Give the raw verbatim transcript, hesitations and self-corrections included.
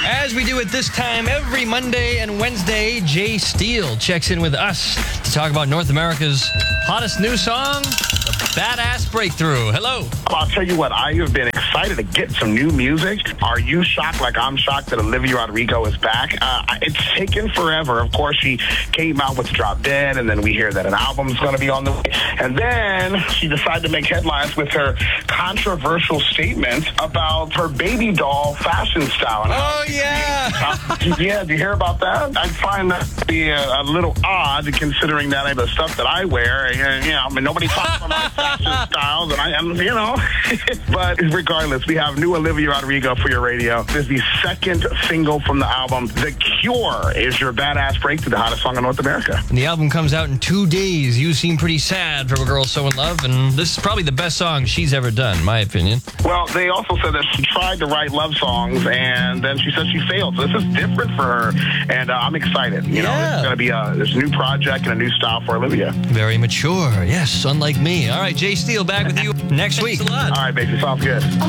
As we do at this time every Monday and Wednesday, Jay Steele checks in with us to talk about North America's hottest new song, the Badass Breakthrough. Hello. I'll tell you what, I have been excited to get some new music. Are you shocked like I'm shocked that Olivia Rodrigo is back? Uh, it's taken forever. Of course, she came out with Drop Dead, and then we hear that an album's going to be on the way. And then she decided to make headlines with her controversial statement about her baby doll fashion style. And Oh, yeah. yeah, did you hear about that? I find that to be a, a little odd, considering that the stuff that I wear, and, you know, I mean, nobody talks about my fashion styles, and I am, you know. But regardless, we have new Olivia Rodrigo for your radio. This is the second single from the album. The Cure is your Badass Breakthrough, the hottest song in North America. And the album comes out in two days. You seem pretty sad for a girl so in love, and this is probably the best song she's ever done, in my opinion. Well, they also said that she tried to write love songs, and then she said she failed. So this is different for her, and uh, I'm excited. You Yeah. know, it's going to be a, this new project and a new style for Olivia. Very mature. Yes, unlike me. All right, Jay Steele back with you next week. All right, baby, sounds good.